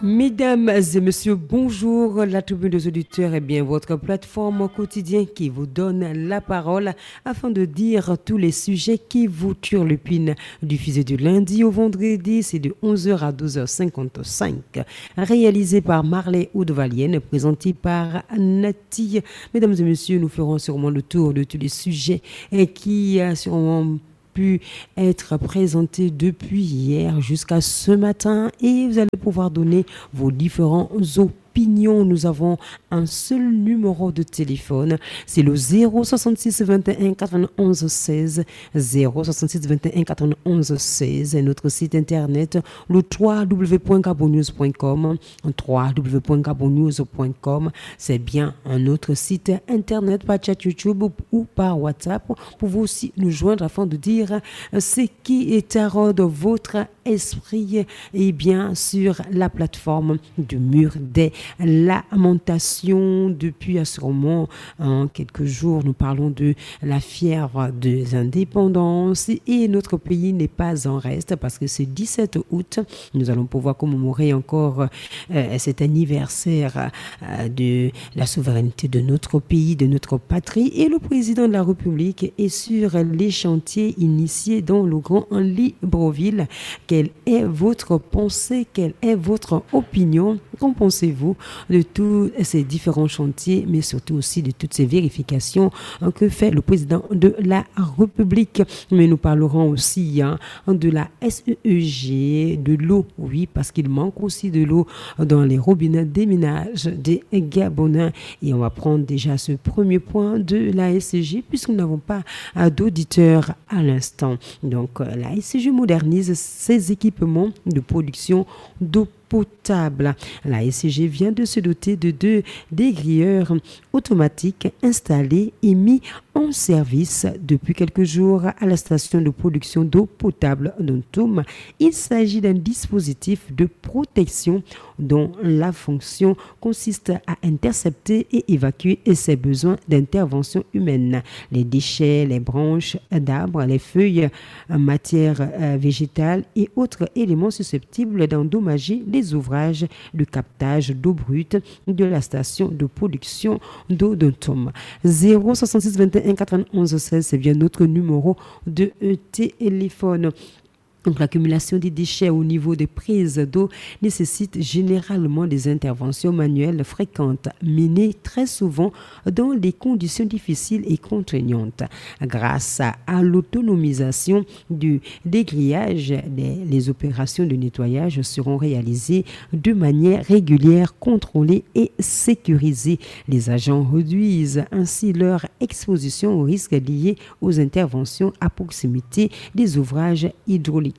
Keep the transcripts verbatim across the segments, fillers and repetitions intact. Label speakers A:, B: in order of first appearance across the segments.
A: Mesdames et messieurs, bonjour. La tribune des auditeurs est bien votre plateforme quotidienne qui vous donne la parole afin de dire tous les sujets qui vous turlupinent. Diffusé du lundi au vendredi, c'est de onze heures à douze heures cinquante-cinq. Réalisé par Marley Oudevalienne, présenté par Nati. Mesdames et messieurs, nous ferons sûrement le tour de tous les sujets et qui a sûrement pu être présenté depuis hier jusqu'à ce matin et vous allez pouvoir donner vos différents opinions. Nous avons un seul numéro de téléphone, c'est le zéro soixante-six vingt et un quatre-vingt-onze seize, zéro soixante-six vingt et un quatre-vingt-onze seize, et notre site internet le w w w point gabonnews point com, w w w point gabonnews point com, c'est bien un autre site internet par chat YouTube ou par WhatsApp pour vous aussi nous joindre afin de dire ce qui étaraude votre esprit et bien sur la plateforme du mur des lamentations. Depuis à ce moment, en quelques jours, nous parlons de la fière des indépendances et notre pays n'est pas en reste parce que ce dix-sept août, nous allons pouvoir commémorer encore euh, cet anniversaire euh, de la souveraineté de notre pays, de notre patrie, et le président de la République est sur les chantiers initiés dans le Grand Libreville. Quelle est votre pensée? Quelle est votre opinion? Qu'en pensez-vous de tous ces différents chantiers, mais surtout aussi de toutes ces vérifications que fait le président de la République? Mais nous parlerons aussi hein, de la S E E G, de l'eau, oui, parce qu'il manque aussi de l'eau dans les robinets des ménages des Gabonais. Et on va prendre déjà ce premier point de la S E G, puisque nous n'avons pas d'auditeurs à l'instant. Donc, la S E G modernise ses équipements de production d'eau potable. La S E G vient de se doter de deux dégrilleurs automatiques installés et mis en service depuis quelques jours à la station de production d'eau potable d'Ontoum. Il s'agit d'un dispositif de protection dont la fonction consiste à intercepter et évacuer ses besoins d'intervention humaine. Les déchets, les branches d'arbres, les feuilles, matières végétales et autres éléments susceptibles d'endommager les ouvrages de captage d'eau brute de la station de production d'eau d'Ontoum. zéro soixante-six vingt et un quatre-vingt-onze seize, c'est bien notre numéro de téléphone. Donc, l'accumulation des déchets au niveau des prises d'eau nécessite généralement des interventions manuelles fréquentes, menées très souvent dans des conditions difficiles et contraignantes. Grâce à, à l'autonomisation du dégrillage, les, les opérations de nettoyage seront réalisées de manière régulière, contrôlée et sécurisée. Les agents réduisent ainsi leur exposition aux risques liés aux interventions à proximité des ouvrages hydrauliques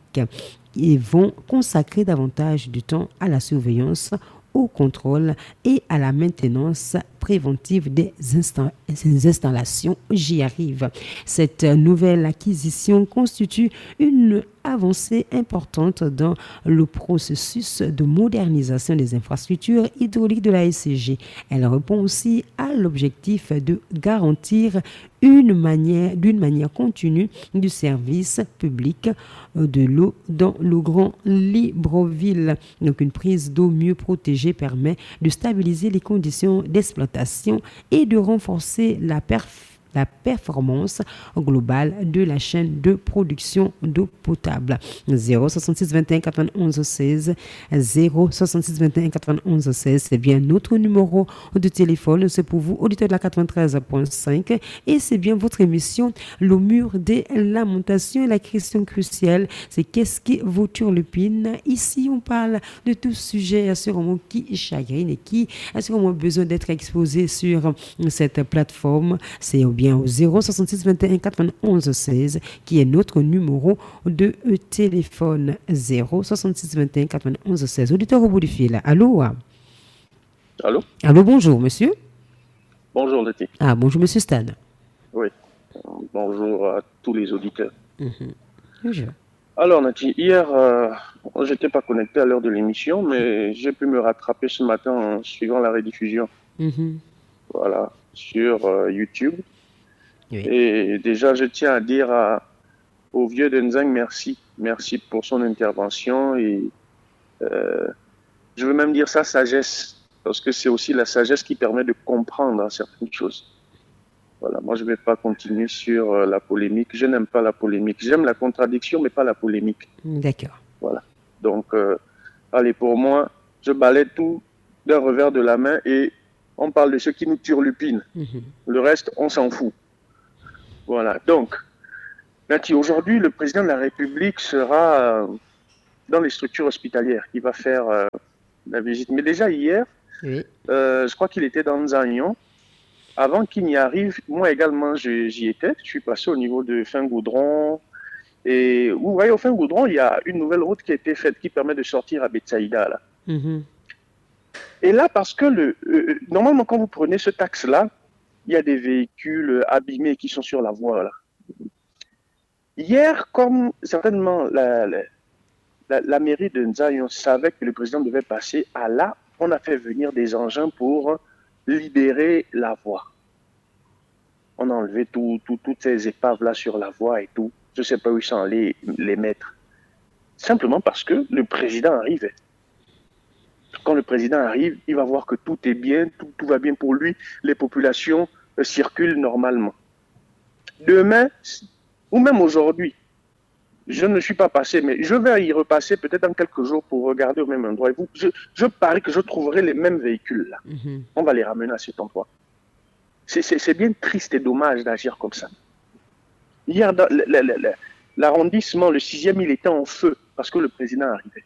A: et vont consacrer davantage du temps à la surveillance, au contrôle et à la maintenance préventive des, insta- des installations. J'y arrive. Cette nouvelle acquisition constitue une avancée importante dans le processus de modernisation des infrastructures hydrauliques de la S E G. Elle répond aussi à l'objectif de garantir une manière, d'une manière continue du service public de l'eau dans le Grand Libreville. Donc, une prise d'eau mieux protégée permet de stabiliser les conditions d'exploitation et de renforcer la performance la performance globale de la chaîne de production d'eau potable. zéro soixante-six vingt et un quatre-vingt-onze seize, zéro soixante-six vingt et un quatre-vingt-onze seize, c'est bien notre numéro de téléphone. C'est pour vous, auditeur de la quatre-vingt-treize point cinq, et c'est bien votre émission Le Mur des Lamentations. Et la question cruciale, c'est qu'est-ce qui vous turlupine? Ici, on parle de tout sujet sûrement qui chagrine et qui a sûrement besoin d'être exposé sur cette plateforme. C'est bien au zéro soixante-six vingt et un quatre-vingt-onze seize qui est notre numéro de téléphone. Zéro soixante-six vingt et un quatre-vingt-onze seize. Auditeur au bout du fil. Allô?
B: Allô?
A: Allô, bonjour, monsieur.
B: Bonjour, Letty.
A: Ah, bonjour, monsieur Stan.
B: Oui. Bonjour à tous les auditeurs.
A: Mm-hmm. Bonjour.
B: Alors, Nati, hier, euh, je n'étais pas connecté à l'heure de l'émission, mais j'ai pu me rattraper ce matin en suivant la rediffusion.
A: Mm-hmm.
B: Voilà, sur euh, YouTube.
A: Oui.
B: Et déjà, je tiens à dire à, au vieux Denzang merci. Merci pour son intervention et euh, Je veux même dire sa sagesse, parce que c'est aussi la sagesse qui permet de comprendre certaines choses. Voilà, moi je ne vais pas continuer sur euh, la polémique. Je n'aime pas la polémique. J'aime la contradiction, mais pas la polémique.
A: D'accord.
B: Voilà. Donc, euh, allez, pour moi, je balaie tout d'un revers de la main et on parle de ce qui nous turlupine. Mm-hmm. Le reste, on s'en fout. Voilà. Donc, Nati, aujourd'hui, le président de la République sera euh, dans les structures hospitalières. Il va faire euh, la visite. Mais déjà hier, oui. euh, je crois qu'il était dans Nzagnon. Avant qu'il n'y arrive, moi également, je, j'y étais. Je suis passé au niveau de Fin-Goudron. Et vous voyez, au Fin-Goudron, il y a une nouvelle route qui a été faite qui permet de sortir à Betsaïda. Là. Mm-hmm. Et là, parce que le, euh, normalement, quand vous prenez ce axe-là, il y a des véhicules abîmés qui sont sur la voie. Là. Hier, comme certainement la, la, la, la mairie de Nzagnon savait que le président devait passer à là, on a fait venir des engins pour libérer la voie. On a enlevé tout, tout, toutes ces épaves-là sur la voie et tout. Je ne sais pas où ils sont allés les mettre. Simplement parce que le président arrivait. Quand le président arrive, il va voir que tout est bien, tout, tout va bien pour lui. Les populations euh, circulent normalement. Demain, ou même aujourd'hui, je ne suis pas passé, mais je vais y repasser peut-être dans quelques jours pour regarder au même endroit. Et vous, je, je parie que je trouverai les mêmes véhicules là. Mm-hmm. On va les ramener à cet endroit. C'est, c'est, c'est bien triste et dommage d'agir comme ça. Hier, dans le, le, le, l'arrondissement, le sixième, il était en feu parce que le président arrivait.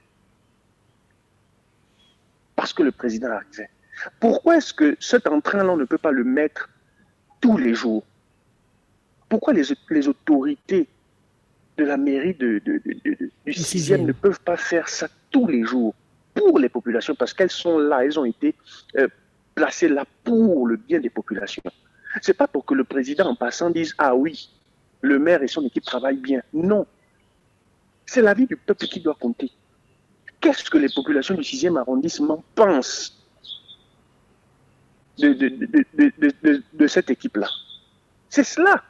B: Parce que le président arrivait. Pourquoi est-ce que cet entrain-là, on ne peut pas le mettre tous les jours? Pourquoi les, les autorités de la mairie de, de, de, de, de, du sixième ne peuvent pas faire ça tous les jours pour les populations? Parce qu'elles sont là, elles ont été euh, placées là pour le bien des populations. C'est pas pour que le président en passant dise « Ah oui, le maire et son équipe travaillent bien ». Non. C'est la vie du peuple qui doit compter. Qu'est-ce que les populations du sixième arrondissement pensent de, de, de, de, de, de, de cette équipe-là? C'est cela.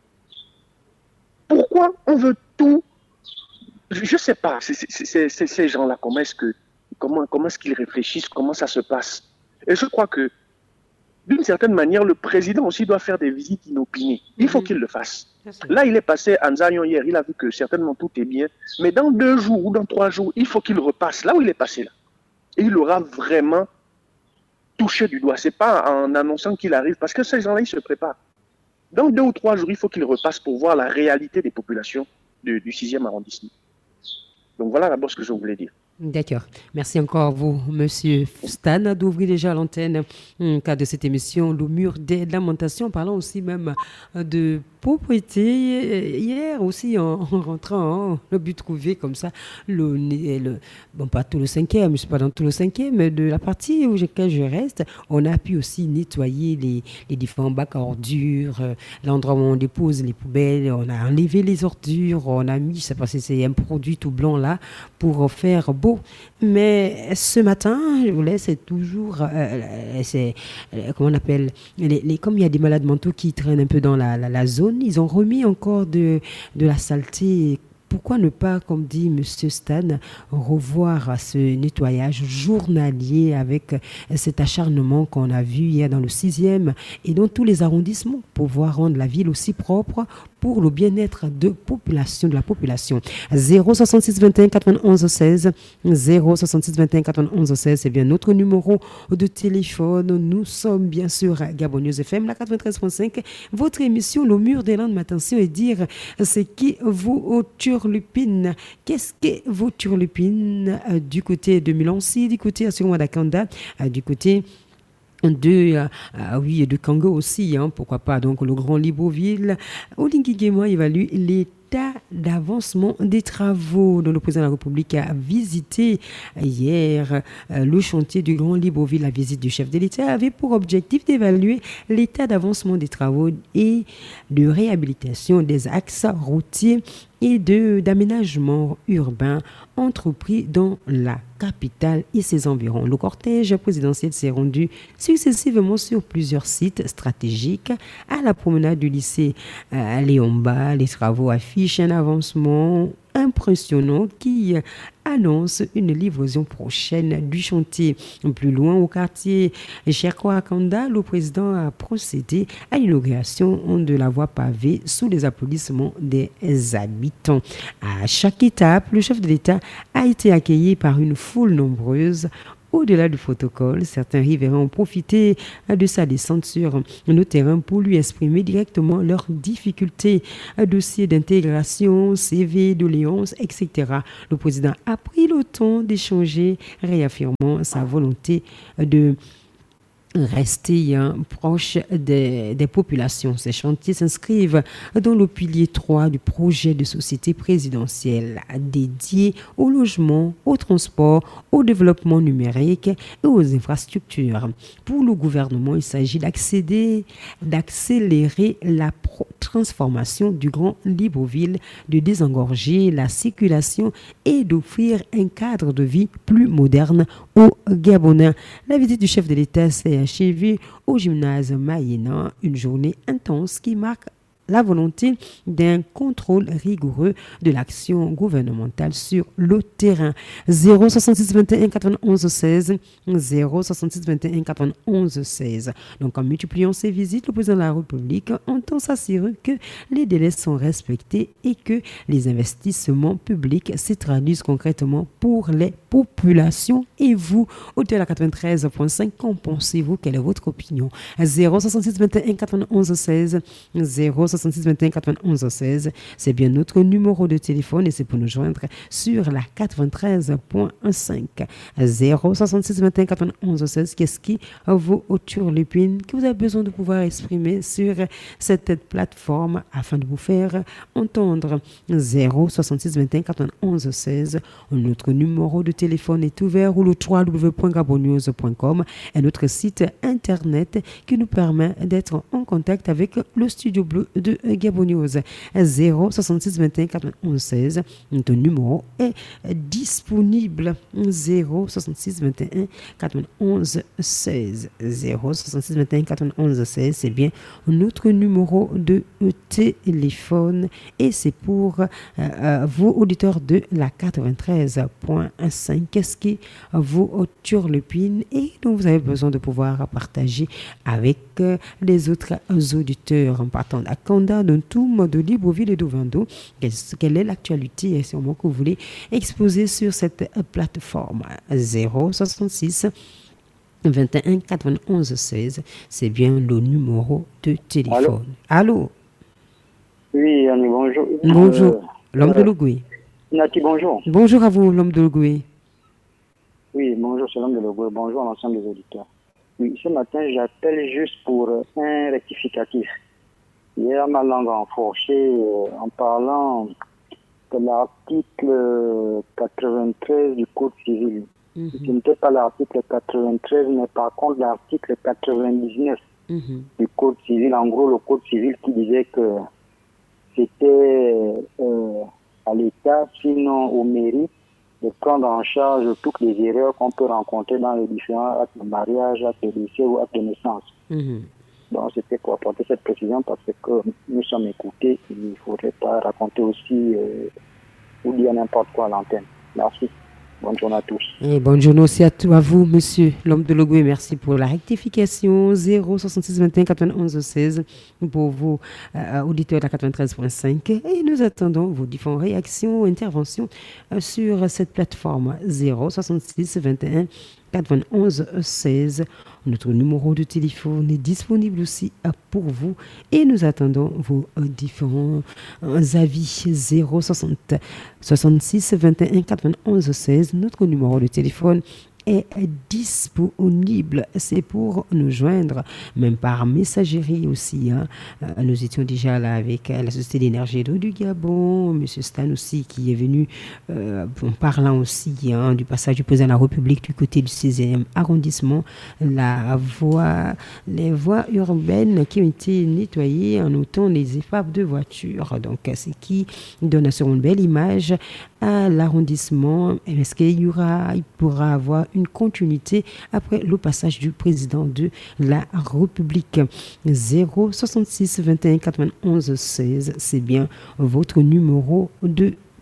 B: Pourquoi on veut tout? Je ne sais pas. C'est, c'est, c'est, c'est ces gens-là, comment est-ce que, comment, comment est-ce qu'ils réfléchissent, comment ça se passe? Et je crois que, d'une certaine manière, le président aussi doit faire des visites inopinées. Il faut mmh. qu'il le fasse. Là, il est passé à Nzagnon hier, il a vu que certainement tout est bien. Mais dans deux jours ou dans trois jours, il faut qu'il repasse là où il est passé. Là. Et il aura vraiment touché du doigt. Ce n'est pas en annonçant qu'il arrive, parce que ces gens-là, ils se préparent. Dans deux ou trois jours, il faut qu'il repasse pour voir la réalité des populations de, du sixième arrondissement. Donc voilà d'abord ce que je voulais dire.
A: D'accord. Merci encore à vous, Monsieur Stan, d'ouvrir déjà l'antenne en cas de cette émission, le mur des lamentations, parlant aussi même de propriété. Hier aussi, en, en rentrant, hein, le but trouvé comme ça, le, le, bon, pas tout le cinquième, je ne suis pas dans tout le cinquième, mais de la partie où je, je reste, on a pu aussi nettoyer les, les différents bacs à ordures, euh, l'endroit où on dépose les poubelles, on a enlevé les ordures, on a mis, je sais pas si c'est un produit tout blanc là, pour faire beau. Mais ce matin, je vous laisse, c'est toujours, euh, c'est, euh, comment on appelle, les, les, comme il y a des malades mentaux qui traînent un peu dans la, la, la zone, ils ont remis encore de, de la saleté. Pourquoi ne pas, comme dit M. Stan, revoir ce nettoyage journalier avec cet acharnement qu'on a vu hier dans le sixième et dans tous les arrondissements pour pouvoir rendre la ville aussi propre pour le bien-être de, population, de la population. zéro soixante-six vingt et un quatre-vingt-onze seize, zéro soixante-six vingt et un quatre-vingt-onze seize, c'est bien notre numéro de téléphone. Nous sommes bien sûr à Gabon News F M, la quatre-vingt-treize virgule cinq, votre émission, le mur des landes, attention et dire c'est qui vous turlupine. Qu'est-ce que vous turlupine euh, du côté de Milancy, du côté à Surumadakanda, euh, du côté de euh, euh, oui de Kango aussi, hein, pourquoi pas, donc le Grand Libreville. Olingui-Guémois évalue l'état d'avancement des travaux dont le président de la République a visité hier euh, le chantier du Grand Libreville. La visite du chef de l'État avait pour objectif d'évaluer l'état d'avancement des travaux et de réhabilitation des axes routiers et de, d'aménagement urbain entrepris dans la capitale et ses environs. Le cortège présidentiel s'est rendu successivement sur plusieurs sites stratégiques. À la promenade du lycée euh, Léomba, les travaux affichent un avancement impressionnant qui annonce une livraison prochaine du chantier. Plus loin au quartier Cherko-Akanda, le président a procédé à l'inauguration de la voie pavée sous les applaudissements des habitants. À chaque étape, le chef de l'État a été accueilli par une foule nombreuse. Au-delà du protocole, certains riverains ont profité de sa descente sur nos terrains pour lui exprimer directement leurs difficultés, dossiers d'intégration, C V, doléances, et cetera. Le président a pris le temps d'échanger, réaffirmant sa volonté de rester hein, proche des, des populations. Ces chantiers s'inscrivent dans le pilier trois du projet de société présidentielle dédié au logement, au transport, au développement numérique et aux infrastructures. Pour le gouvernement, il s'agit d'accéder, d'accélérer la pro- transformation du Grand Libreville, de désengorger la circulation et d'offrir un cadre de vie plus moderne aux Gabonais. La visite du chef de l'État s'est achevée au gymnase Maïna, une journée intense qui marque la volonté d'un contrôle rigoureux de l'action gouvernementale sur le terrain. zéro soixante-six vingt et un quatre-vingt-onze seize, zéro soixante-six vingt et un quatre-vingt-onze seize. Donc en multipliant ces visites, le président de la République entend s'assurer que les délais sont respectés et que les investissements publics se traduisent concrètement pour les populations. Et vous, auteur de la quatre-vingt-treize virgule cinq, qu'en pensez-vous? Quelle est votre opinion? zéro soixante-six vingt et un quatre-vingt-onze seize, zéro soixante-six vingt et un quatre-vingt-onze seize, c'est bien notre numéro de téléphone et c'est pour nous joindre sur la quatre-vingt-treize virgule cinq. zéro soixante-six vingt et un quatre-vingt-onze seize, qu'est-ce qui vous turlupine que vous avez besoin de pouvoir exprimer sur cette plateforme afin de vous faire entendre? Zéro soixante-six vingt et un quatre-vingt-onze seize, notre numéro de téléphone est ouvert ou le w w w point gabonnews point com est notre site internet qui nous permet d'être en contact avec le studio bleu de Gabonnews. Zéro soixante-six vingt et un quatre-vingt-onze seize, notre numéro est disponible. Zéro soixante-six vingt et un quatre-vingt-onze seize, zéro soixante-six vingt et un quatre-vingt-onze seize, c'est bien notre numéro de téléphone et c'est pour euh, vos auditeurs de la quatre-vingt-treize virgule cinq. Qu'est-ce qui vous turlupine et dont vous avez besoin de pouvoir partager avec euh, les autres auditeurs en partant d'Akanda, de Ntoum, de Libreville et d'Ovando? Quelle est l'actualité et sûrement que vous voulez exposer sur cette plateforme? Zéro soixante-six vingt et un quatre-vingt-onze seize, c'est bien le numéro de téléphone. Allô? Allô?
C: Oui, Annie, bonjour.
A: Bonjour,
C: euh,
A: l'homme
C: euh,
A: de Logoué.
C: Nati, bonjour.
A: Bonjour à vous, l'homme de Logoué.
C: Oui, bonjour, c'est l'homme de Logoué. Bonjour à l'ensemble des auditeurs. Oui, ce matin, j'appelle juste pour euh, un rectificatif. Hier, ma langue a enfourché euh, en parlant de l'article quatre-vingt-treize du Code civil. Mm-hmm. Ce n'était pas l'article quatre-vingt-treize, mais par contre l'article quatre-vingt-dix-neuf mm-hmm. du Code civil. En gros, le Code civil qui disait que c'était euh, à l'État, sinon au mairie, de prendre en charge toutes les erreurs qu'on peut rencontrer dans les différents actes de mariage, actes de décès ou actes de naissance. Mm-hmm. Donc, c'était pour apporter cette précision parce que nous sommes écoutés. Il ne faudrait pas raconter aussi euh, ou dire n'importe quoi à l'antenne. Merci. Bonne journée à tous.
A: Et bonne journée aussi à, tout, à vous, monsieur l'homme de Logoué. Merci pour la rectification. Zéro soixante-six vingt et un quatre-vingt-onze seize pour vous, euh, auditeurs de la quatre-vingt-treize virgule cinq. Et nous attendons vos différentes réactions, interventions euh, sur cette plateforme. Zéro soixante-six vingt et un quatre-vingt-onze seize. Notre numéro de téléphone est disponible aussi pour vous et nous attendons vos différents avis. Zéro soixante soixante-six vingt et un quatre-vingt-onze seize. Notre numéro de téléphone est disponible. C'est pour nous joindre, même par messagerie aussi. Hein. Euh, nous étions déjà là avec euh, la Société d'énergie d'eau du Gabon, M. Stan aussi qui est venu euh, en parlant aussi hein, du passage du président de la République du côté du seizième arrondissement. La voie, les voies urbaines qui ont été nettoyées en ôtant les épaves de voitures. Donc, c'est qui donne sur une belle image à l'arrondissement. Est-ce qu'il y aura, il pourra avoir une continuité après le passage du président de la République? Zéro soixante-six vingt et un quatre-vingt-onze seize, c'est bien votre numéro de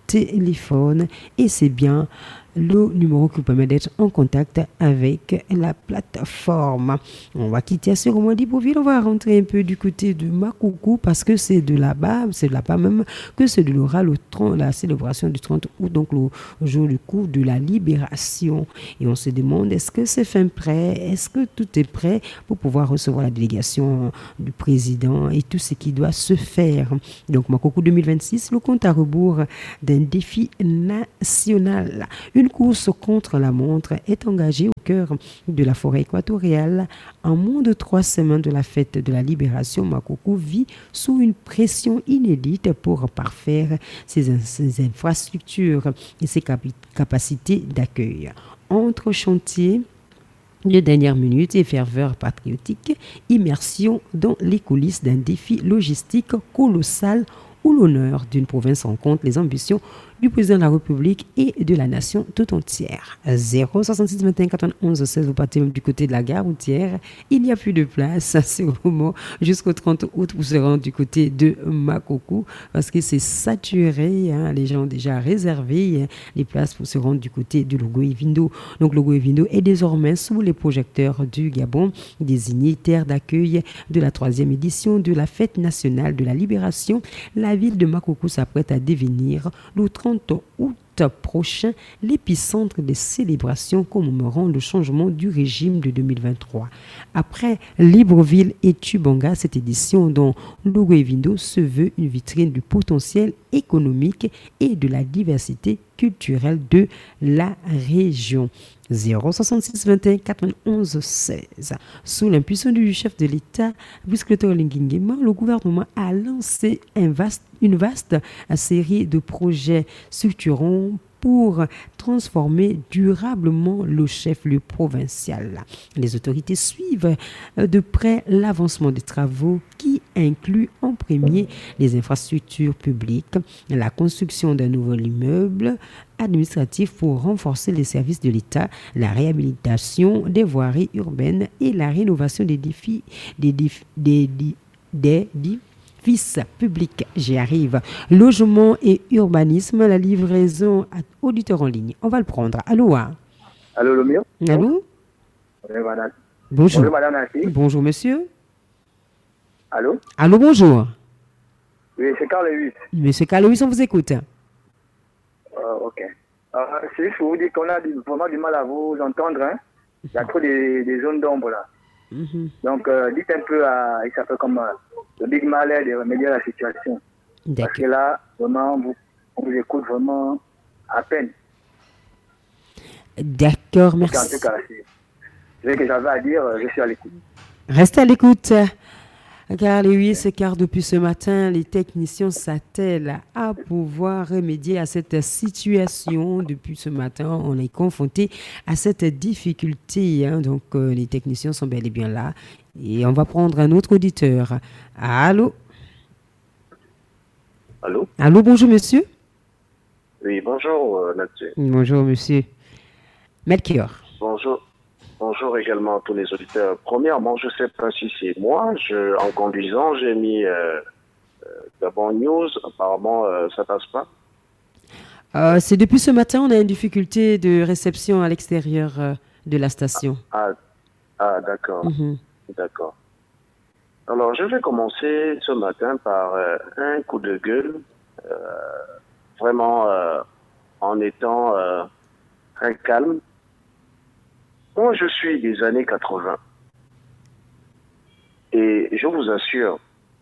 A: téléphone et c'est bien le numéro qui vous permet d'être en contact avec la plateforme. On va quitter ce moment d'Ipoville, on va rentrer un peu du côté de Makoukou parce que c'est de là-bas, c'est de là-bas même que c'est de l'aura le trente, la célébration du trente août, donc le jour du coup de la libération. Et on se demande, est-ce que c'est fin prêt? Est-ce que tout est prêt pour pouvoir recevoir la délégation du président et tout ce qui doit se faire? Donc Makoukou deux mille vingt-six, le compte à rebours d'un défi national. Une course contre la montre est engagée au cœur de la forêt équatoriale. En moins de trois semaines de la fête de la libération, Makoukou vit sous une pression inédite pour parfaire ses, ses infrastructures et ses capi- capacités d'accueil. Entre chantiers de dernière minute et ferveur patriotique, immersion dans les coulisses d'un défi logistique colossal où l'honneur d'une province rencontre les ambitions du président de la République et de la nation tout entière. zéro soixante-six vingt et un quatre-vingt-onze seize, vous partez même du côté de la gare routière. Il n'y a plus de place à ce moment jusqu'au trente août pour se rendre du côté de Makoukou parce que c'est saturé. Hein, les gens ont déjà réservé hein, les places pour se rendre du côté de Logo-Evindo. Donc Logo-Evindo est désormais sous les projecteurs du Gabon, désigné terre d'accueil de la troisième édition de la fête nationale de la libération. La ville de Makoukou s'apprête à devenir le trente août prochain l'épicentre des célébrations commémorant le changement du régime de deux mille vingt-trois. Après Libreville et Tubanga, cette édition dont Logo-Evindo se veut une vitrine du potentiel économique et de la diversité culturelle de la région. zéro soixante-six vingt et un quatre-vingt-onze seize. Sous l'impulsion du chef de l'État, Brice-Clotaire Oligui Nguema, le gouvernement a lancé un vaste, une vaste série de projets structurants pour transformer durablement le chef-lieu provincial. Les autorités suivent de près l'avancement des travaux qui incluent en premier les infrastructures publiques, la construction d'un nouvel immeuble administratif pour renforcer les services de l'État, la réhabilitation des voiries urbaines et la rénovation des défis des défis, des, des, des, des Fils public, j'y arrive. Logement et urbanisme, la livraison à auditeurs en ligne. On va le prendre. Allô? Hein?
D: Allô, le mien?
A: Allô?
D: Oui, madame.
A: Bonjour.
D: Bonjour, madame Nancy.
A: Bonjour, monsieur.
D: Allô?
A: Allô, bonjour.
D: Oui, c'est Carl Lewis.
A: Monsieur Carl Lewis, on vous écoute.
D: Euh, ok. Euh, c'est juste pour vous dire qu'on a du, vraiment du mal à vous entendre. Hein? Il y a trop des, des zones d'ombre là. Mm-hmm. Donc, euh, dites un peu à, il s'appelle comme euh, le Big Malais de remédier à la situation. D'accord. Parce que là, vraiment, vous, on vous écoute vraiment à peine.
A: D'accord, merci. En tout cas,
D: c'est ce que j'avais à dire, je suis à l'écoute.
A: Restez à l'écoute. Car oui, c'est car depuis ce matin, les techniciens s'attellent à pouvoir remédier à cette situation. Depuis ce matin, on est confronté à cette difficulté. Hein. Donc, euh, les techniciens sont bel et bien là. Et on va prendre un autre auditeur. Allô?
E: Allô?
A: Allô, bonjour, monsieur.
E: Oui, bonjour, euh, Mathieu.
A: Bonjour, monsieur. Melchior.
E: Bonjour. Bonjour également à tous les auditeurs. Premièrement, je ne sais pas si c'est moi. Je, en conduisant, j'ai mis euh, euh, Gabon News. Apparemment, euh, ça passe pas.
A: Euh, c'est depuis ce matin, on a une difficulté de réception à l'extérieur euh, de la station.
E: Ah, ah d'accord. Mm-hmm. D'accord. Alors, je vais commencer ce matin par euh, un coup de gueule. Euh, vraiment, euh, en étant euh, très calme. Moi, je suis des années quatre-vingts. Et je vous assure,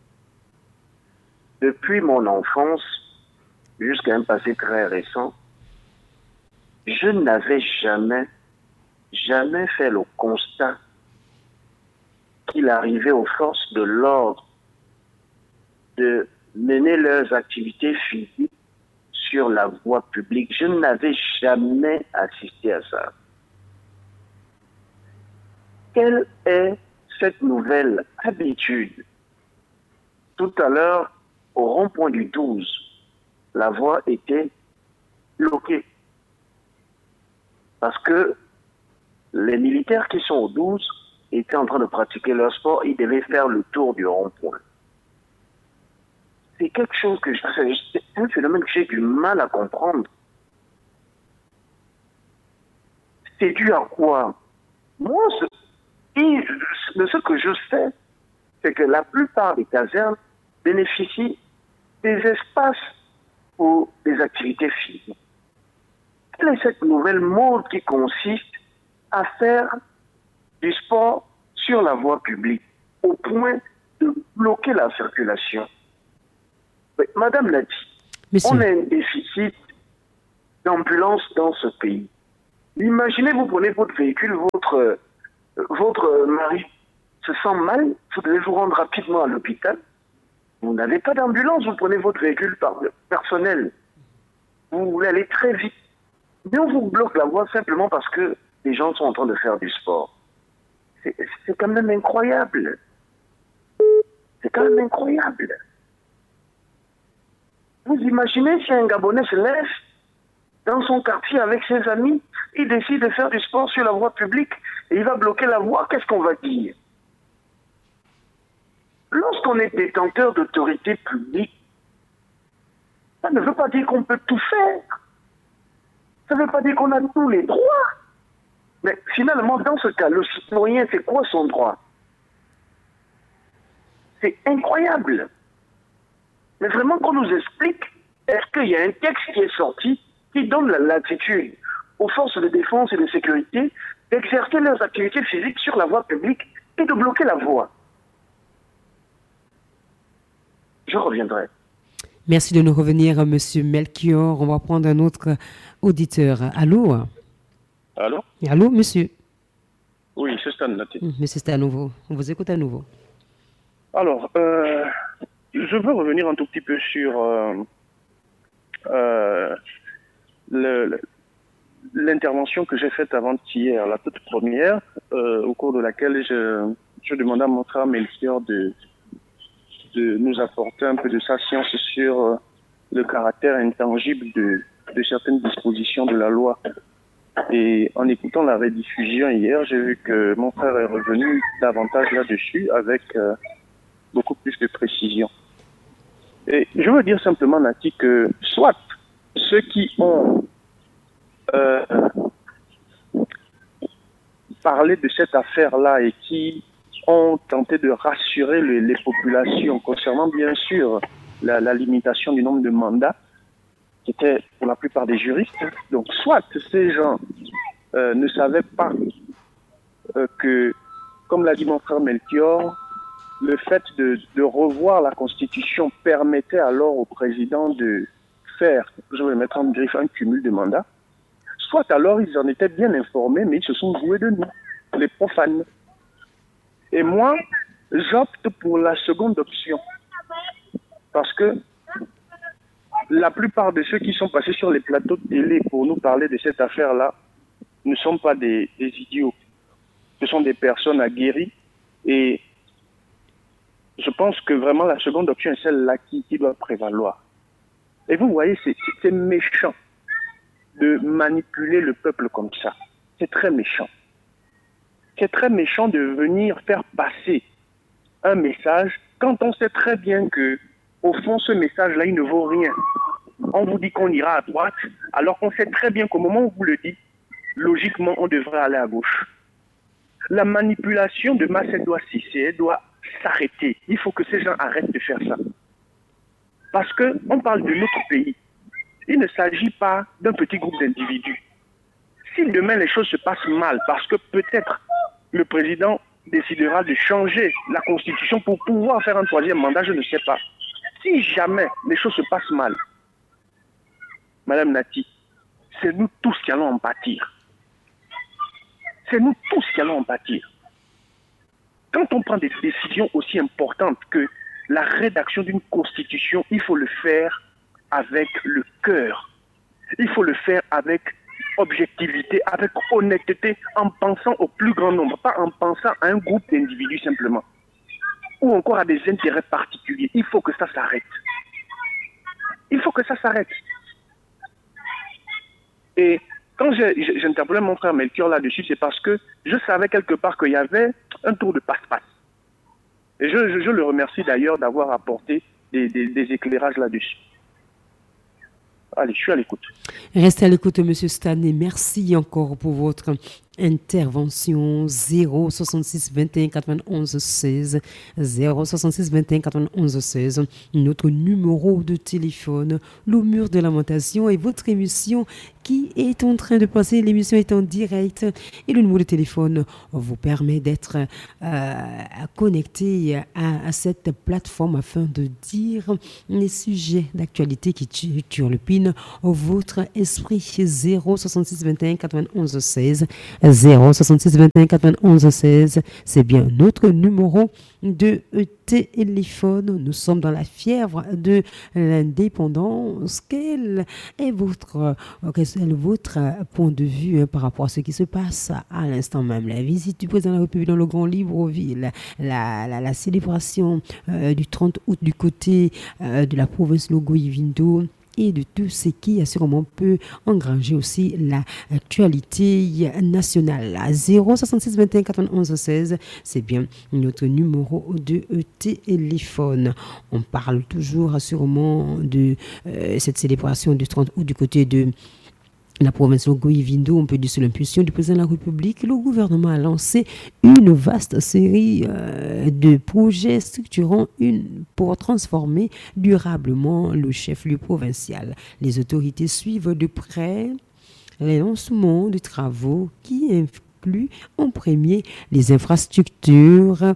E: depuis mon enfance jusqu'à un passé très récent, je n'avais jamais, jamais fait le constat qu'il arrivait aux forces de l'ordre de mener leurs activités physiques sur la voie publique. Je n'avais jamais assisté à ça. Quelle est cette nouvelle habitude? Tout à l'heure, au rond-point du douze, la voie était bloquée. Parce que les militaires qui sont au douze étaient en train de pratiquer leur sport, ils devaient faire le tour du rond-point. c'est quelque chose que... C'est un phénomène que j'ai du mal à comprendre. C'est dû à quoi? Moi, ce, et, ce que je sais, c'est que la plupart des casernes bénéficient des espaces pour des activités physiques. Quelle est cette nouvelle mode qui consiste à faire du sport sur la voie publique au point de bloquer la circulation? Mais, Madame l'a dit,
A: Monsieur.
E: on a un déficit d'ambulance dans ce pays. Imaginez, vous prenez votre véhicule, votre, votre mari se sent mal, vous devez vous rendre rapidement à l'hôpital. Vous n'avez pas d'ambulance, vous prenez votre véhicule par, personnel. Vous voulez aller très vite. Mais on vous bloque la voie simplement parce que les gens sont en train de faire du sport. C'est, c'est quand même incroyable. C'est quand même incroyable. Vous imaginez si un Gabonais se lève dans son quartier avec ses amis, il décide de faire du sport sur la voie publique et il va bloquer la voie, qu'est-ce qu'on va dire? Lorsqu'on est détenteur d'autorité publique, ça ne veut pas dire qu'on peut tout faire. Ça ne veut pas dire qu'on a tous les droits. Mais finalement, dans ce cas, le citoyen, c'est quoi son droit? C'est incroyable. Mais vraiment qu'on nous explique, est-ce qu'il y a un texte qui est sorti qui donne la latitude aux forces de défense et de sécurité d'exercer leurs activités physiques sur la voie publique et de bloquer la voie? Je reviendrai.
A: Merci de nous revenir, Monsieur Melchior. On va prendre un autre auditeur. Allô?
B: Allô?
A: Allô, monsieur?
B: Oui, c'est Stan Nati.
A: Monsieur Stan, on vous écoute à nouveau.
B: Alors, euh, je veux revenir un tout petit peu sur euh, euh, le, l'intervention que j'ai faite avant-hier, la toute première, euh, au cours de laquelle je, je demandais à mon frère Melchior de, de nous apporter un peu de sa science sur euh, le caractère intangible de, de certaines dispositions de la loi. Et en écoutant la rediffusion hier, j'ai vu que mon frère est revenu davantage là-dessus avec euh, beaucoup plus de précision. Et je veux dire simplement, Nati, que soit ceux qui ont euh, parlé de cette affaire-là et qui ont tenté de rassurer les, les populations concernant bien sûr la, la limitation du nombre de mandats, qui était pour la plupart des juristes. Donc soit ces gens euh, ne savaient pas euh, que, comme l'a dit mon frère Melchior, le fait de, de revoir la Constitution permettait alors au président de faire, je vais mettre en griffe, un cumul de mandats, soit alors ils en étaient bien informés, mais ils se sont joués de nous, les profanes. Et moi, j'opte pour la seconde option. Parce que la plupart de ceux qui sont passés sur les plateaux de télé pour nous parler de cette affaire-là ne sont pas des, des idiots. Ce sont des personnes aguerries. Et je pense que vraiment la seconde option est celle-là qui, qui doit prévaloir. Et vous voyez, c'est, c'est méchant de manipuler le peuple comme ça. C'est très méchant. C'est très méchant de venir faire passer un message quand on sait très bien que, au fond, ce message-là, il ne vaut rien. On vous dit qu'on ira à droite, alors qu'on sait très bien qu'au moment où vous le dites, logiquement, on devrait aller à gauche. La manipulation de Massédoua Cissé doit s'arrêter. Il faut que ces gens arrêtent de faire ça. Parce qu'on parle de notre pays. Il ne s'agit pas d'un petit groupe d'individus. Si demain les choses se passent mal, parce que peut-être le président décidera de changer la Constitution pour pouvoir faire un troisième mandat, je ne sais pas. Si jamais les choses se passent mal, Madame Nati, c'est nous tous qui allons en pâtir. C'est nous tous qui allons en pâtir. Quand on prend des décisions aussi importantes que la rédaction d'une constitution, il faut le faire avec le cœur. Il faut le faire avec objectivité, avec honnêteté, en pensant au plus grand nombre, pas en pensant à un groupe d'individus simplement, ou encore à des intérêts particuliers. Il faut que ça s'arrête. Il faut que ça s'arrête. Et quand j'interpellais mon frère Melchior là-dessus, c'est parce que je savais quelque part qu'il y avait un tour de passe-passe. Et je, je, je le remercie d'ailleurs d'avoir apporté des, des, des éclairages là-dessus. Allez, je suis à l'écoute.
A: Restez à l'écoute, Monsieur Stan, et merci encore pour votre intervention. Zéro soixante-six vingt et un quatre-vingt-onze seize, zéro soixante-six vingt et un quatre-vingt-onze seize, notre numéro de téléphone, le mur de lamentation et votre émission qui est en train de passer. L'émission est en direct et le numéro de téléphone vous permet d'être euh, connecté à, à cette plateforme afin de dire les sujets d'actualité qui turlupinent votre esprit. Zéro soixante-six vingt et un quatre-vingt-onze seize, zéro soixante-six vingt et un quatre-vingt-onze seize, c'est bien notre numéro de téléphone. Nous sommes dans la fièvre de l'indépendance. Quel est votre, quel est votre point de vue hein, par rapport à ce qui se passe à l'instant même? La visite du président de la République dans le Grand Libreville, la, la, la célébration euh, du trente août du côté euh, de la province Logo-Ivindo, et de tout ce qui assurément peut engranger aussi l'actualité nationale. zéro soixante-six vingt et un quatre-vingt-onze seize, c'est bien notre numéro de téléphone. On parle toujours assurément de euh, cette célébration du trente août du côté de la province Logo-Ivindo. On peut dire sous l'impulsion du président de la République, le gouvernement a lancé une vaste série euh, de projets structurants une, pour transformer durablement le chef-lieu provincial. Les autorités suivent de près les lancements de travaux qui incluent en premier les infrastructures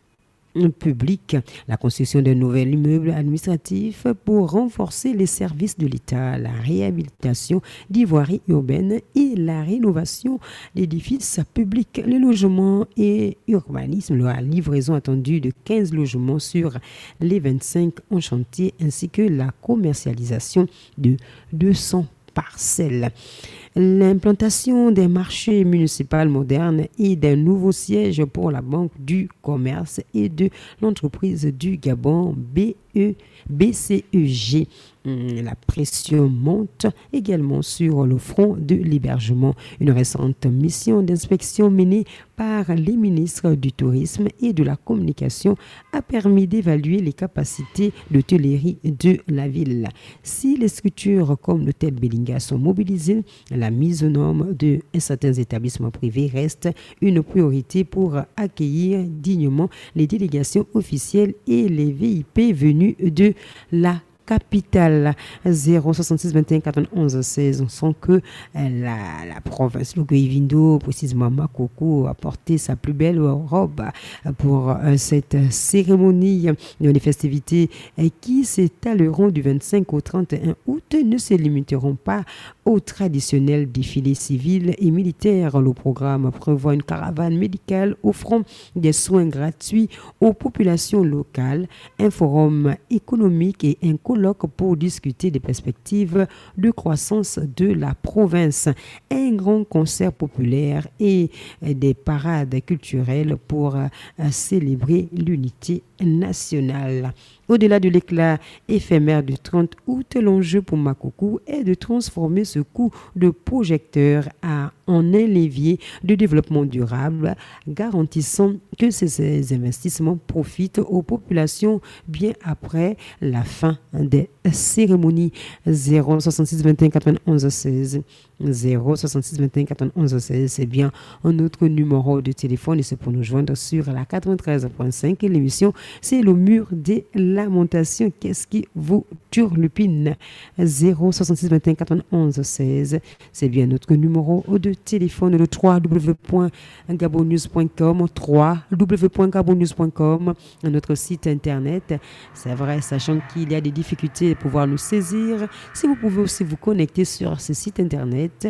A: public, la construction d'un nouvel immeuble administratif pour renforcer les services de l'État, la réhabilitation d'ivoiries urbaines et la rénovation d'édifices publics, le logement et urbanisme, la livraison attendue de quinze logements sur les vingt-cinq en chantier, ainsi que la commercialisation de deux cents parcelles. L'implantation des marchés municipaux modernes et d'un nouveau siège pour la Banque du commerce et de l'entreprise du Gabon B E, B C E G. La pression monte également sur le front de l'hébergement. Une récente mission d'inspection menée par les ministres du Tourisme et de la Communication a permis d'évaluer les capacités d'hôtellerie de la ville. Si les structures comme l'hôtel Bellinga sont mobilisées, la mise aux normes de certains établissements privés reste une priorité pour accueillir dignement les délégations officielles et les V I P venus de la capitale. Zéro soixante-six vingt et un quatre-vingt-onze seize, on sent que la, la province Logo-Ivindo, précisément Makoko, a porté sa plus belle robe pour euh, cette cérémonie. Les festivités euh, qui s'étaleront du vingt-cinq au trente et un août ne se limiteront pas au traditionnel défilé civil et militaire. Le programme prévoit une caravane médicale offrant des soins gratuits aux populations locales, un forum économique et un colloque pour discuter des perspectives de croissance de la province, un grand concert populaire et des parades culturelles pour célébrer l'unité nationale. Au-delà de l'éclat éphémère du trente août, l'enjeu pour Makoko est de transformer ce coup de projecteur à, en un levier de développement durable, garantissant que ces investissements profitent aux populations bien après la fin des cérémonies. Zéro soixante-six vingt et un quatre-vingt-onze seize, zéro soixante-six vingt et un quatre-vingt-onze seize, c'est bien un autre numéro de téléphone et c'est pour nous joindre sur la quatre-vingt-treize point cinq. L'émission, c'est le mur des lamentations. Qu'est-ce qui vous turlupine? Zéro soixante-six vingt et un quatre-vingt-onze seize, c'est bien notre numéro de téléphone. Le w w w point gabonnews point com, w w w point gabonnews point com, notre site internet. C'est vrai, sachant qu'il y a des difficultés à pouvoir nous saisir, si vous pouvez aussi vous connecter sur ce site internet,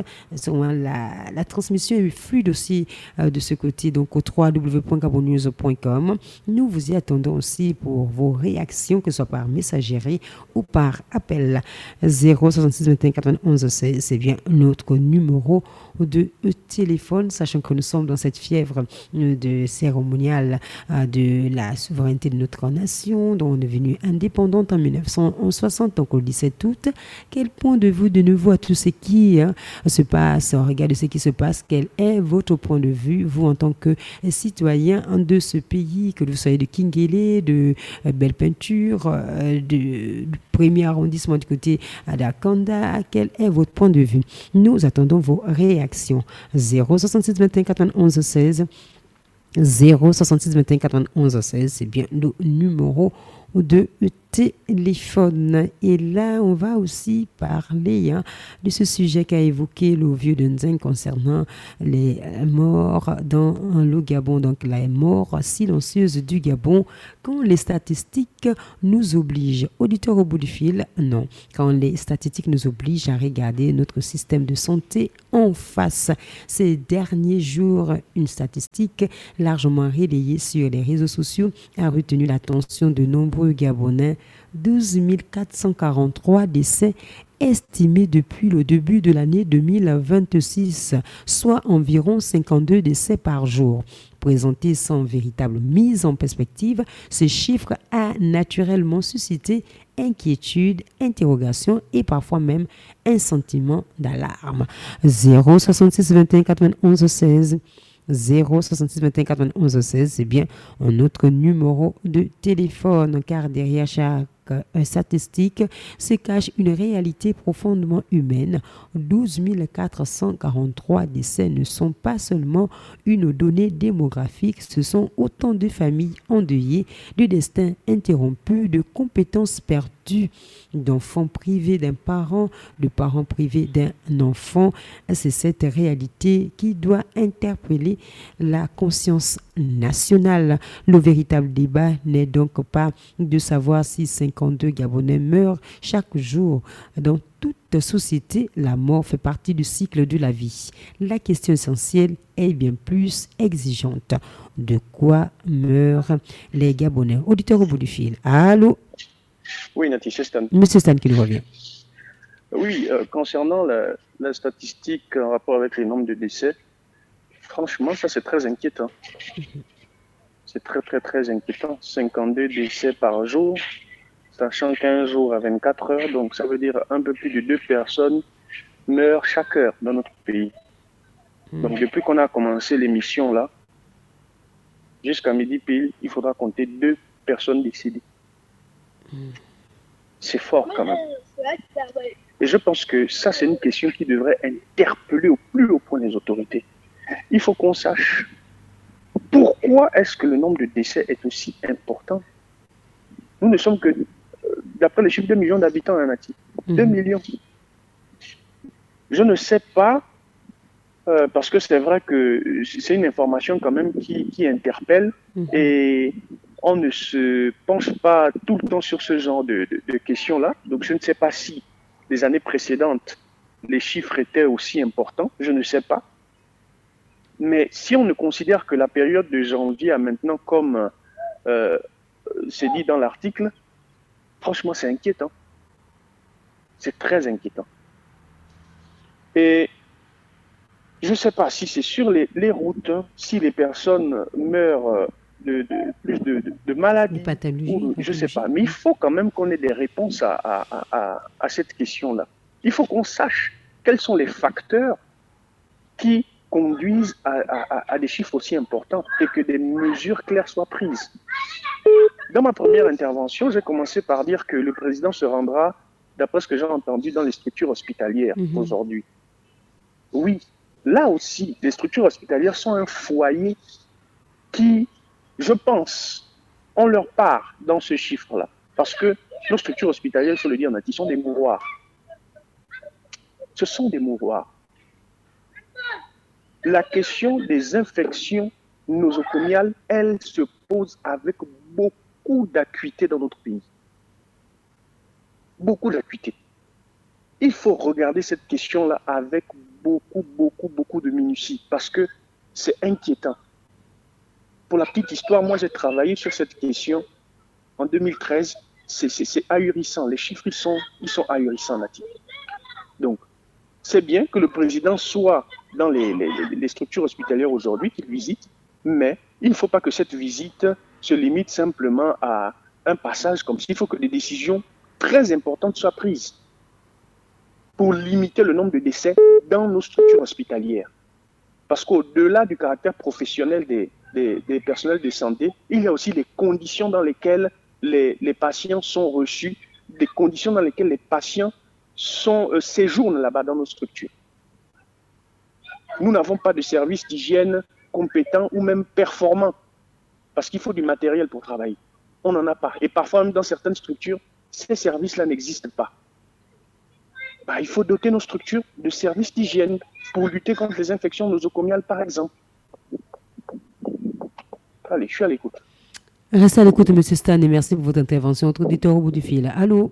A: la, la transmission est fluide aussi euh, de ce côté, donc au w w w point gabonnews point com. Nous vous y attendons aussi pour vos réactions, que ce soit par messagerie ou par appel. Zéro soixante-six vingt et un quatre-vingt-onze, c'est, c'est bien notre numéro de téléphone, sachant que nous sommes dans cette fièvre de cérémoniale de la souveraineté de notre nation, dont on est devenu indépendante en mille neuf cent soixante, donc au dix-sept août. Quel point de vue de nouveau à tout ce qui hein, se passe, au regard de ce qui se passe, quel est votre point de vue, vous en tant que citoyen de ce pays, que vous soyez de Kingélé, de euh, Belle Peinture, euh, de, du premier arrondissement du côté d'Akanda, quel est votre point de vue? Nous attendons vos réactions. zéro soixante-six vingt et un quatre-vingt-onze seize zéro soixante-six vingt et un quatre-vingt-onze seize, c'est bien le numéro de téléphone. Et là, on va aussi parler hein, de ce sujet qu'a évoqué le vieux Denzeng concernant les morts dans le Gabon, donc la mort silencieuse du Gabon, quand les statistiques nous obligent. Auditeurs au bout du fil, non. Quand les statistiques nous obligent à regarder notre système de santé en face. Ces derniers jours, une statistique largement relayée sur les réseaux sociaux a retenu l'attention de nombreux Gabonais. douze mille quatre cent quarante-trois décès estimés depuis le début de l'année deux mille vingt-six, soit environ cinquante-deux décès par jour. Présenté sans véritable mise en perspective, ce chiffre a naturellement suscité inquiétude, interrogation et parfois même un sentiment d'alarme. zéro soixante-six vingt et un quatre-vingt-onze seize zéro soixante-six vingt et un quatre-vingt-onze seize, c'est bien un autre numéro de téléphone, car derrière chaque statistique se cache une réalité profondément humaine. douze mille quatre cent quarante-trois décès ne sont pas seulement une donnée démographique, ce sont autant de familles endeuillées, de destins interrompus, de compétences perdues, d'enfants privés d'un parent, de parents privés d'un enfant. C'est cette réalité qui doit interpeller la conscience nationale. Le véritable débat n'est donc pas de savoir si cinquante-deux Gabonais meurent chaque jour. Dans toute société, la mort fait partie du cycle de la vie. La question essentielle est bien plus exigeante. De quoi meurent les Gabonais? Auditeur au bout du fil. Allô?
B: Oui, Nati, c'est Stan.
A: Monsieur Stan qui nous revient.
B: Oui, euh, concernant la, la statistique en rapport avec les nombres de décès, franchement, ça c'est très inquiétant. C'est très très très inquiétant. cinquante-deux décès par jour, sachant qu'un jour à vingt-quatre heures, donc ça veut dire un peu plus de deux personnes meurent chaque heure dans notre pays. Donc depuis qu'on a commencé l'émission là, jusqu'à midi pile, il faudra compter deux personnes décédées. C'est fort quand même. Et je pense que ça c'est une question qui devrait interpeller au plus haut point les autorités. Il faut qu'on sache pourquoi est-ce que le nombre de décès est aussi important. Nous ne sommes que, d'après les chiffres, deux millions d'habitants en Haïti.
A: Mmh.
B: deux millions. Je ne sais pas, euh, parce que c'est vrai que c'est une information quand même qui, qui interpelle mmh. et on ne se penche pas tout le temps sur ce genre de, de, de questions-là. Donc je ne sais pas si les années précédentes, les chiffres étaient aussi importants. Je ne sais pas. Mais si on ne considère que la période de janvier à maintenant, comme euh, c'est dit dans l'article, franchement, c'est inquiétant. C'est très inquiétant. Et je ne sais pas si c'est sur les, les routes, si les personnes meurent de, de, plus de, de, de maladies, ou, je ne sais pas. Mais il faut quand même qu'on ait des réponses à, à, à, à cette question-là. Il faut qu'on sache quels sont les facteurs qui conduisent à, à, à des chiffres aussi importants et que des mesures claires soient prises. Dans ma première intervention, j'ai commencé par dire que le président se rendra, d'après ce que j'ai entendu, dans les structures hospitalières mmh. aujourd'hui. Oui, là aussi, les structures hospitalières sont un foyer qui, je pense, ont leur part dans ce chiffre-là. Parce que nos structures hospitalières, il faut le dire, Nati, sont des mouroirs. Ce sont des mouroirs. La question des infections nosocomiales, elle se pose avec beaucoup d'acuité dans notre pays. Beaucoup d'acuité. Il faut regarder cette question-là avec beaucoup, beaucoup, beaucoup de minutie parce que c'est inquiétant. Pour la petite histoire, moi j'ai travaillé sur cette question en deux mille treize. C'est, c'est, c'est ahurissant. Les chiffres, ils sont, ils sont ahurissants, Nati. Donc, c'est bien que le président soit dans les, les, les structures hospitalières aujourd'hui, qu'il visite, mais il ne faut pas que cette visite se limite simplement à un passage comme ça. Il faut que des décisions très importantes soient prises pour limiter le nombre de décès dans nos structures hospitalières. Parce qu'au-delà du caractère professionnel des, des, des personnels de santé, il y a aussi les conditions dans lesquelles les, les patients sont reçus, des conditions dans lesquelles les patients sont, euh, séjournent là-bas dans nos structures. Nous n'avons pas de service d'hygiène compétent ou même performant, parce qu'il faut du matériel pour travailler. On n'en a pas. Et parfois, même dans certaines structures, ces services-là n'existent pas. Bah, il faut doter nos structures de services d'hygiène pour lutter contre les infections nosocomiales, par exemple. Allez, je suis à l'écoute.
A: Restez à l'écoute, M. Stan, et merci pour votre intervention. Autre auditeur au bout du fil. Allô?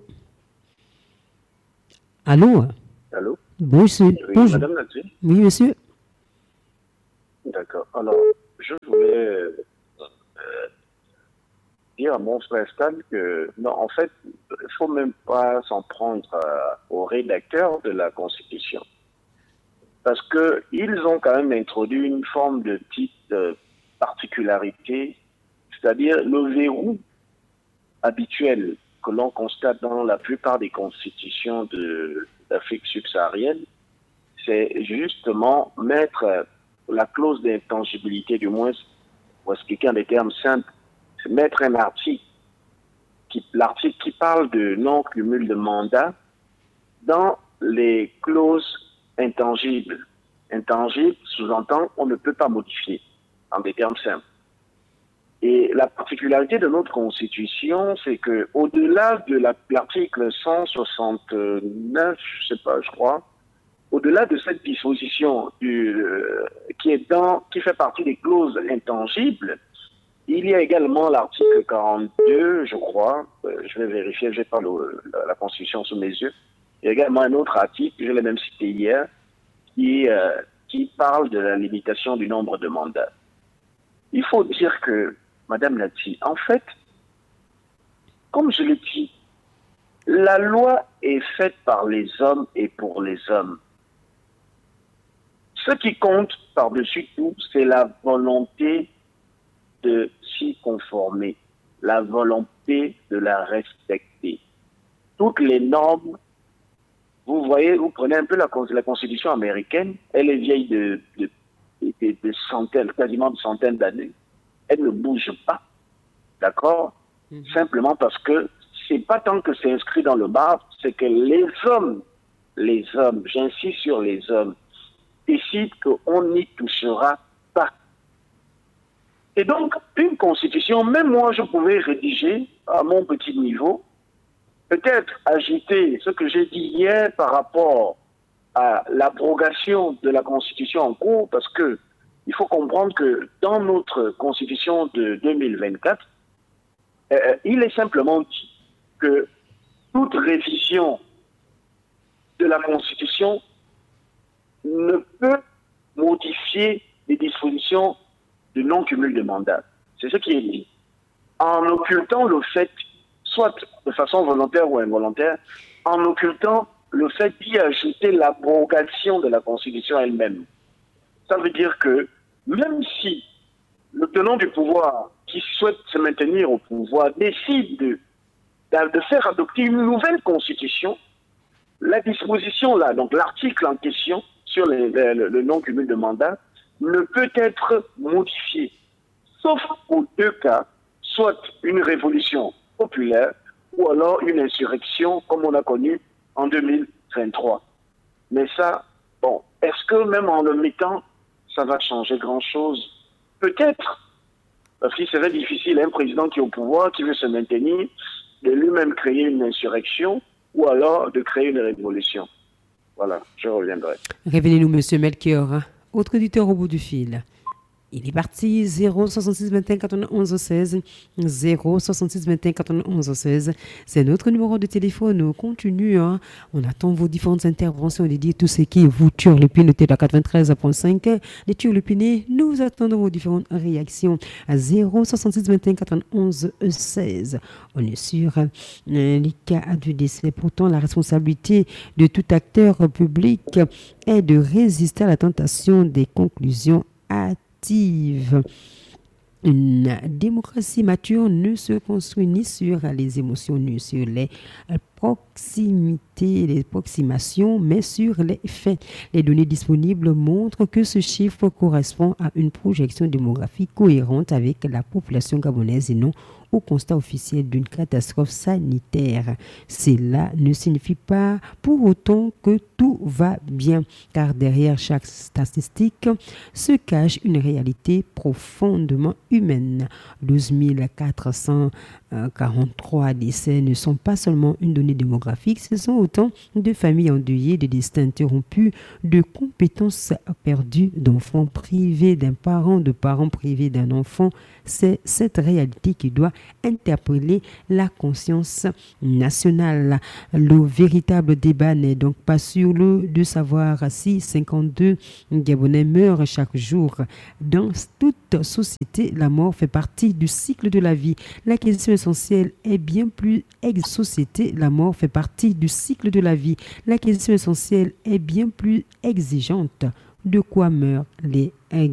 A: Allô?
E: Allô?
A: Bonjour.
E: Oui,
A: Bonjour.
E: Madame Nati?
A: Oui, monsieur.
E: D'accord. Alors, je voulais euh, dire à mon frère Stan que, non, en fait, il ne faut même pas s'en prendre à, aux rédacteurs de la Constitution. Parce qu'ils ont quand même introduit une forme de petite euh, particularité, c'est-à-dire le verrou habituel que l'on constate dans la plupart des constitutions de, d'Afrique subsaharienne, c'est justement mettre la clause d'intangibilité, du moins, pour expliquer en des termes simples, c'est mettre un article, qui, l'article qui parle de non-cumul de mandat dans les clauses intangibles. Intangible sous-entend on ne peut pas modifier, en des termes simples. Et la particularité de notre Constitution, c'est que au-delà de la, l'article cent soixante-neuf, je sais pas, je crois, au-delà de cette disposition du, euh, qui est dans, qui fait partie des clauses intangibles, il y a également l'article quarante-deux, je crois, euh, je vais vérifier, je n'ai pas le, la, la Constitution sous mes yeux. Il y a également un autre article, je l'ai même cité hier, qui, euh, qui parle de la limitation du nombre de mandats. Il faut dire que, Madame Nati, en fait, comme je l'ai dit, la loi est faite par les hommes et pour les hommes. Ce qui compte par-dessus tout, c'est la volonté de s'y conformer, la volonté de la respecter. Toutes les normes, vous voyez, vous prenez un peu la, la Constitution américaine, elle est vieille de, de, de, de centaines, quasiment de centaines d'années. Elle ne bouge pas, d'accord? Mmh. Simplement parce que c'est pas tant que c'est inscrit dans le marbre, c'est que les hommes, les hommes, j'insiste sur les hommes, décident qu'on n'y touchera pas. Et donc, une constitution, même moi, je pouvais rédiger à mon petit niveau, peut-être agiter ce que j'ai dit hier par rapport à l'abrogation de la constitution en cours, parce que il faut comprendre que dans notre constitution de deux mille vingt-quatre, euh, il est simplement dit que toute révision de la constitution ne peut modifier les dispositions de non-cumul de mandat. C'est ce qui est dit. En occultant le fait, soit de façon volontaire ou involontaire, en occultant le fait d'y ajouter l'abrogation de la constitution elle-même. Ça veut dire que même si le tenant du pouvoir qui souhaite se maintenir au pouvoir décide de, de faire adopter une nouvelle constitution, la disposition là, donc l'article en question sur les, les, le, le non-cumul de mandat, ne peut être modifié, sauf aux deux cas, soit une révolution populaire ou alors une insurrection comme on a connu en deux mille vingt-trois. Mais ça, bon, est-ce que même en le mettant, ça va changer grand-chose? Peut-être, parce qu'il serait difficile, un président qui est au pouvoir, qui veut se maintenir, de lui-même créer une insurrection ou alors de créer une révolution. Voilà, je reviendrai.
A: Révélez-nous, monsieur Melchior. Autre auditeur au bout du fil. Il est parti, zéro soixante-six vingt et un quatre-vingt-onze seize, zéro soixante-six vingt et un quatre-vingt-onze seize. C'est notre numéro de téléphone. On continue, hein. On attend vos différentes interventions dédiées tout ce qui vous turlupine de la quatre-vingt-treize virgule cinq. Les turlupinés, nous attendons vos différentes réactions à zéro soixante-six vingt et un quatre-vingt-onze seize. On est sur euh, les cas du décès. Pourtant, la responsabilité de tout acteur public est de résister à la tentation des conclusions hâtives. Une démocratie mature ne se construit ni sur les émotions, ni sur les proximités, les approximations, mais sur les faits. Les données disponibles montrent que ce chiffre correspond à une projection démographique cohérente avec la population gabonaise et non au constat officiel d'une catastrophe sanitaire. Cela ne signifie pas pour autant que tout va bien, car derrière chaque statistique se cache une réalité profondément humaine. douze mille quatre cent quarante-trois décès ne sont pas seulement une donnée démographique, ce sont autant de familles endeuillées, de destins interrompus, de compétences perdues, d'enfants privés d'un parent, de parents privés d'un enfant. C'est cette réalité qui doit interpeller la conscience nationale. Le véritable débat n'est donc pas sur le de savoir si cinquante-deux Gabonais meurent chaque jour. Dans toute société, la mort fait partie du cycle de la vie. La question essentielle est bien plus ex société, la mort fait partie du cycle de la vie. La question essentielle est bien plus exigeante. De quoi meurent les